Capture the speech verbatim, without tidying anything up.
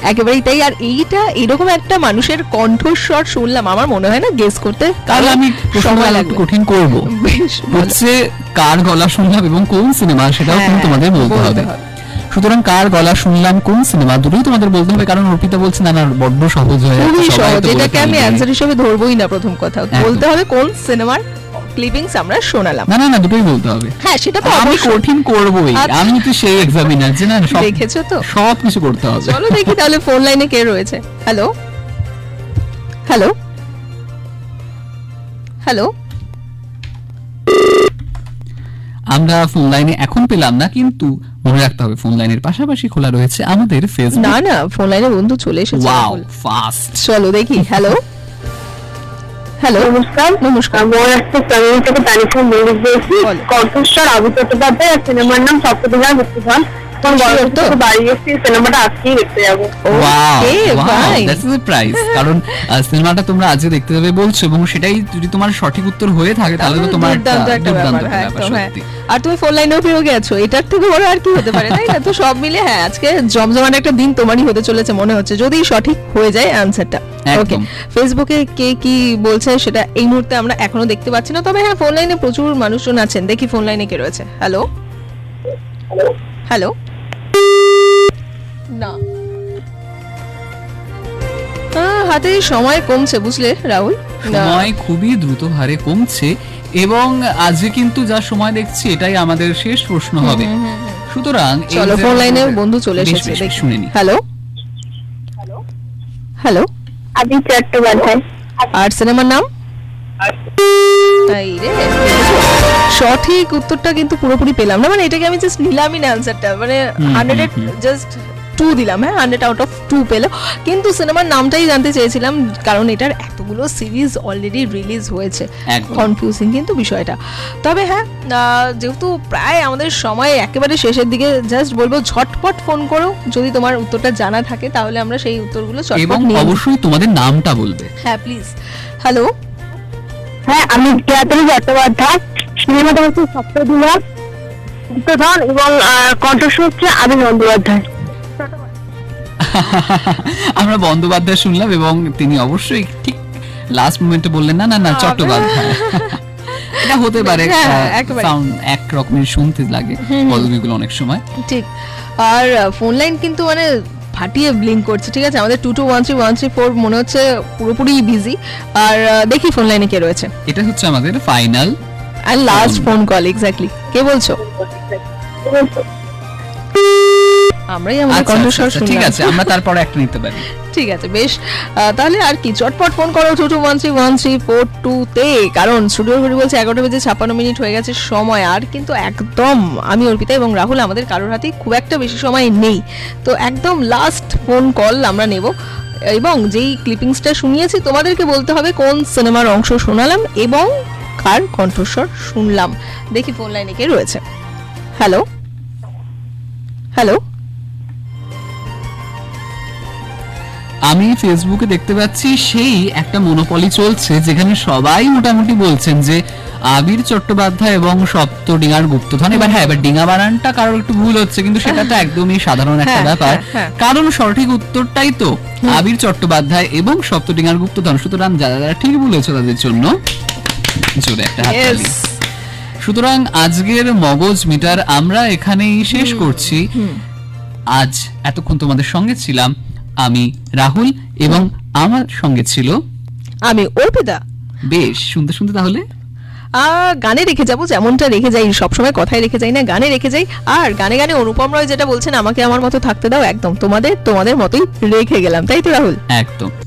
একেবারেই তাই। আর এইটা এরকম একটা মানুষের কণ্ঠস্বর শুনলাম, আমার মনে হয় না গেস করতে তাহলে আমি সময় লাগবে, কঠিন করব। হচ্ছে কার গলা শুনলাম এবং কোন সিনেমা সেটাও কিন্তু তোমাদের বলতে হবে। সুতরাং কার গলা শুনলাম কোন সিনেমা দুটোই তোমাদের বলতে হবে, কারণ অর্পিতা বলছে না না বড্ড সহজ হয়ে যাচ্ছে, খুবই সহজ, এটাকে আমি অ্যানসার হিসেবে ধরবই না। প্রথম কথা বলতে হবে কোন সিনেমার ক্লিপিংস আমরা শোনালাম। না না না দুটোই বলতে হবে। হ্যাঁ সেটা তো আমি কঠিন করবই, আমি তো সেই এক্সামিনার যে না সব দেখেছো তো, সব কিছু করতে হবে। চলো দেখি তাহলে ফোন লাইনে কে রয়েছে। হ্যালো হ্যালো হ্যালো, আমরা ফোন লাইনে এখন পেলাম না, কিন্তু মনে রাখতে হবে ফোন লাইনের পাশাপাশি খোলা রয়েছে আমাদের ফেসবুক। না না ফোন লাইনে বন্ধু চলে এসেছে। Wow fast. চলো দেখি। হ্যালো হ্যালো, নমস্কার। নমস্কার। মহারাষ্ট্র তামিল থেকে তানিফুল মল্লিক বলছি। কণ্ঠস্বর আবু চট্টোপাধ্যায়, আর সিনেমার নাম সপ্তদিঘার গুপ্তধন। সিনেমাটা আজকেই দেখতে যাবো। কারণ সিনেমাটা তোমরা আজকে দেখতে যাবে বলছো, এবং সেটাই যদি তোমার সঠিক উত্তর হয়ে থাকে তাহলে তো তোমার আর তুমি ফোন লাইনেও পেয়ে গেছো, এটার থেকে বড় আর কি হতে পারে, তাই না? তো সব মিলে হ্যাঁ আজকে জমজমাট একটা দিন তোমারই হতে চলেছে মনে হচ্ছে, যদি সঠিক হয়ে যায় অ্যানসারটা। ওকে, ফেসবুকে কে কি বলছে সেটা এই মুহূর্তে আমরা এখনো দেখতে পাচ্ছি না, তবে হ্যাঁ ফোন লাইনে প্রচুর মানুষজন আছেন। দেখি ফোন লাইনে কে রয়েছে। হ্যালো হ্যালো, না হাতে সময় কমছে বুঝলে রাহুল, সময় খুবই দ্রুত হারে কমছে, এবং আজকে কিন্তু যা সময় দেখছি এটাই আমাদের শেষ প্রশ্ন হবে। সুতরাং চলো ফোন লাইনে বন্ধু চলে এসেছে, দেখি শুনে নি। হ্যালো হ্যালো, আবি চট্টোপাধ্যায়। আর সিনেমার নাম? তাই রে, সঠিক উত্তরটা কিন্তু পুরোপুরি পেলাম না, মানে এটাকে আমি জাস্ট নিলামই না অ্যানসারটা, মানে হান্ড্রেড জাস্ট টু দিলাম। হ্যাঁ হান্ড্রেড আউট অফ টু পেলো, কিন্তু সিনেমার নামটাই জানতে চেয়েছিলাম, কারণ এটার এতগুলো সিরিজ অলরেডি রিলিজ হয়েছে, কনফিউজিং কিন্তু বিষয়টা। তবে হ্যাঁ যেহেতু প্রায় আমাদের সময় একেবারে শেষের দিকে, জাস্ট বলবো ঝটপট ফোন করো যদি তোমার উত্তরটা জানা থাকে, তাহলে আমরা সেই উত্তরগুলো চটপট নিয়ে, অবশ্যই তোমাদের নামটা বলবে। হ্যাঁ প্লিজ। হ্যালো, হ্যাঁ আমি জ্ঞাতনী চট্টোপাধ্যায়, সিনেমাটা হচ্ছে সপ্তদিঘা গুপ্তধন, এবং কণ্ঠস্বর হচ্ছে আবি বন্দ্যোপাধ্যায়। আমরা বন্দ্যোপাধ্যায় শুনলাম, এবং তিনি অবশ্যই ঠিক লাস্ট মোমেন্টে বললেন না না না চট্টোপাধ্যায়। এটা হতে পারে, সাউন্ড এক রকমের শুনতে লাগে পদগুলো অনেক সময়। ঠিক, আর ফোন লাইন কিন্তু মানে ফাটিয়ে ব্লিঙ্ক করছে। ঠিক আছে, আমাদের two two one three one three four মনে হচ্ছে পুরোপুরি বিজি। আর দেখি ফোন লাইনে কে রয়েছে। এটা হচ্ছে আমাদের ফাইনাল আর লাস্ট ফোন কল। এক্স্যাক্টলি, কে বলছো? আমরাই আমাদের কণ্ঠস্বর শুনলাম। ঠিক আছে, আমরা তারপরে একটা নিতে পারি। ঠিক আছে বেশ, তাহলে আর কি চটপট ফোন করো two two one three one three four two তে, কারণ স্টুডিওর ঘড়ি বলছে এগারোটা বেজে ছাপ্পান্ন মিনিট হয়ে গেছে সময়। আর কিন্তু একদম আমি অর্পিতা এবং রাহুল আমাদের কারোর হাতেই খুব একটা বেশি সময় নেই, তো একদম লাস্ট ফোন কল আমরা নেব, এবং যেই ক্লিপিংসটা শুনিয়েছি তোমাদেরকে বলতে হবে কোন সিনেমার অংশ শোনালাম এবং কার কণ্ঠস্বর শুনলাম। দেখি ফোন লাইনে কে রয়েছে। হ্যালো হ্যালো, আমি ফেসবুকে দেখতে পাচ্ছি সেই একটা মনোপলি চলছে, যেখানে সবাই মোটামুটি বলছেন যে আবির চট্টোপাধ্যায় এবং সপ্তডিঙার গুপ্তধন। এবার হ্যাঁ এবার ডিঙা বানানটা কারোর একটু ভুল হচ্ছে, কিন্তু সেটা তো একদমই সাধারণ একটা ব্যাপার, কারণ সঠিক উত্তরটাই তো আবির চট্টোপাধ্যায় এবং সপ্তডিঙার গুপ্তধন। সুতরাং যারা যারা ঠিক বলেছো তাদের জন্য জোরে একটা হাততালি। সুতরাং আজকের মগজ মিটার আমরা এখানেই শেষ করছি। আজ এতক্ষণ তোমাদের সঙ্গে ছিলাম আমি রাহুল, এবং আমার সঙ্গে ছিল আমি অর্পিতা। বেশ, শুনতে শুনতে তাহলে গানে রেখে যাবো, যেমনটা রেখে যাই সবসময়, কথায় রেখে যাই না, গানে রেখে যাই। আর গানে গানে অনুপম রয় যেটা বলছেন আমাকে আমার মতো থাকতে দাও, একদম তোমাদের তোমাদের মতোই রেখে গেলাম, তাই তো রাহুল? একদম।